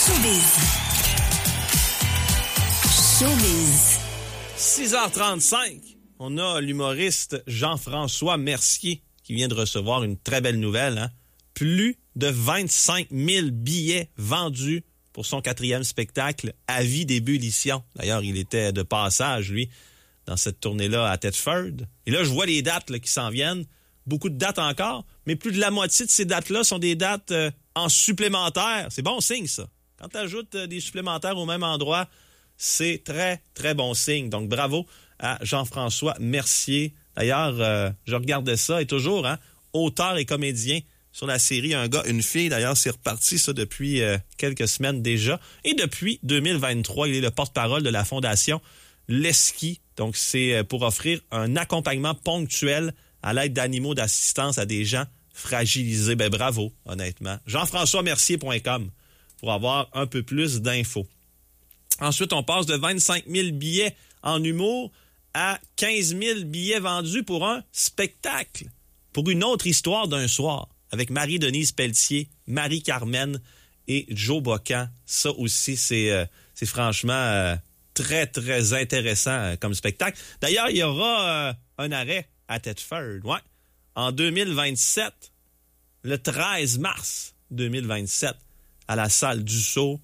Showbiz. 6h35, on a l'humoriste Jean-François Mercier qui vient de recevoir une très belle nouvelle. Hein? Plus de 25 000 billets vendus pour son 4e spectacle à vie d'ébullition. D'ailleurs, il était de passage, lui, dans cette tournée-là à Thetford. Et là, je vois les dates là, qui s'en viennent. Beaucoup de dates encore, mais plus de la moitié de ces dates-là sont des dates en supplémentaire. C'est bon signe, ça. Quand tu ajoutes des supplémentaires au même endroit, c'est très, très bon signe. Donc, bravo à Jean-François Mercier. D'ailleurs, je regardais ça et toujours, hein, auteur et comédien sur la série Un gars, une fille. D'ailleurs, c'est reparti ça depuis quelques semaines déjà. Et depuis 2023, il est le porte-parole de la Fondation Leski. Donc, c'est pour offrir un accompagnement ponctuel à l'aide d'animaux d'assistance à des gens fragilisés. Ben bravo, honnêtement. Jean-François-Mercier.com pour avoir un peu plus d'infos. Ensuite, on passe de 25 000 billets en humour à 15 000 billets vendus pour un spectacle, pour une autre histoire d'un soir, avec Marie-Denise Pelletier, Marie-Carmen et Joe Bocan. Ça aussi, c'est franchement très, très intéressant comme spectacle. D'ailleurs, il y aura un arrêt à Thetford, ouais, en 2027, le 13 mars 2027, à la salle Dussault.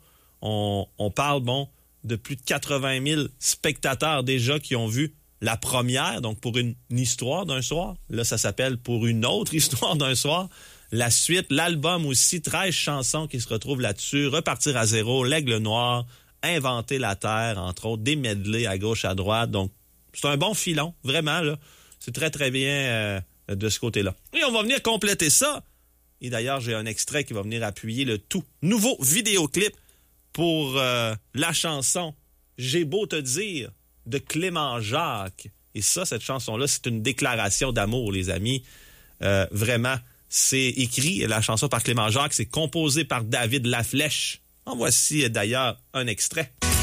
On parle, de plus de 80 000 spectateurs déjà qui ont vu la première, donc pour une histoire d'un soir. Là, ça s'appelle Pour une autre histoire d'un soir. La suite, l'album aussi, 13 chansons qui se retrouvent là-dessus. Repartir à zéro, L'Aigle Noir, Inventer la Terre, entre autres, des medleys à gauche, à droite. Donc, c'est un bon filon, vraiment, là. C'est très, très bien de ce côté-là. Et on va venir compléter ça. Et d'ailleurs, j'ai un extrait qui va venir appuyer le tout nouveau vidéoclip pour la chanson « J'ai beau te dire » de Clément Jacques. Et ça, cette chanson-là, c'est une déclaration d'amour, les amis. Vraiment, c'est écrit, la chanson par Clément Jacques, c'est composé par David Laflèche. En voici d'ailleurs un extrait.